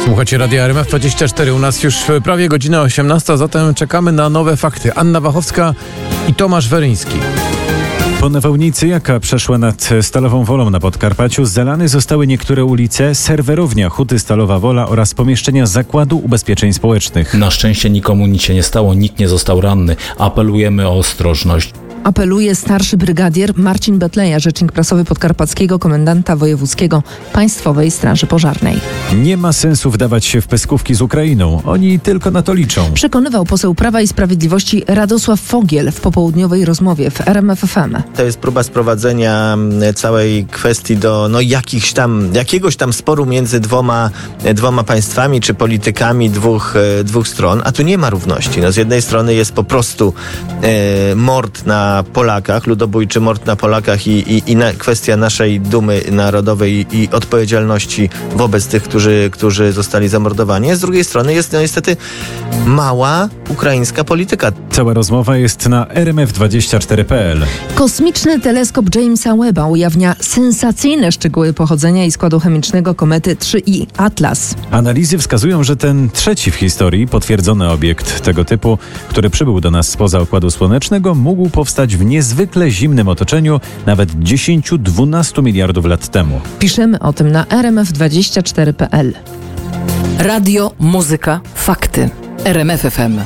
Słuchajcie Radia RMF24, u nas już prawie godzina 18, zatem czekamy na nowe fakty. Anna Wachowska i Tomasz Weryński. Po nawałnicy, jaka przeszła nad Stalową Wolą na Podkarpaciu, zalane zostały niektóre ulice, serwerownia Huty Stalowa Wola oraz pomieszczenia Zakładu Ubezpieczeń Społecznych. Na szczęście nikomu nic się nie stało, nikt nie został ranny. Apelujemy o ostrożność. Apeluje starszy brygadier Marcin Betleja, rzecznik prasowy podkarpackiego komendanta wojewódzkiego Państwowej Straży Pożarnej. Nie ma sensu wdawać się w pyskówki z Ukrainą. Oni tylko na to liczą. Przekonywał poseł Prawa i Sprawiedliwości Radosław Fogiel w popołudniowej rozmowie w RMF FM. To jest próba sprowadzenia całej kwestii do jakiegoś tam sporu między dwoma państwami czy politykami dwóch stron, a tu nie ma równości. Z jednej strony jest po prostu mord na Polakach, ludobójczy mord na Polakach i kwestia naszej dumy narodowej i odpowiedzialności wobec tych, którzy zostali zamordowani. A z drugiej strony jest niestety mała ukraińska polityka. Cała rozmowa jest na rmf24.pl. Kosmiczny teleskop Jamesa Webba ujawnia sensacyjne szczegóły pochodzenia i składu chemicznego komety 3I Atlas. Analizy wskazują, że ten trzeci w historii potwierdzony obiekt tego typu, który przybył do nas spoza Układu Słonecznego, mógł powstać w niezwykle zimnym otoczeniu nawet 10-12 miliardów lat temu. Piszemy o tym na rmf24.pl. Radio, muzyka, fakty. RMF FM.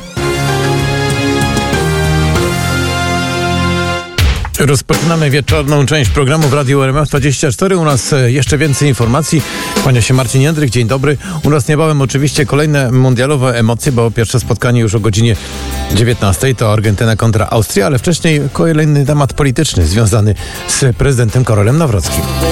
Rozpoczynamy wieczorną część programu w Radiu RMF24. U nas jeszcze więcej informacji. Kłania się Marcin Jędryk, dzień dobry. U nas niebawem oczywiście kolejne mundialowe emocje, bo pierwsze spotkanie już o godzinie 19 to Argentyna kontra Austria, ale wcześniej kolejny temat polityczny związany z prezydentem Karolem Nawrockim.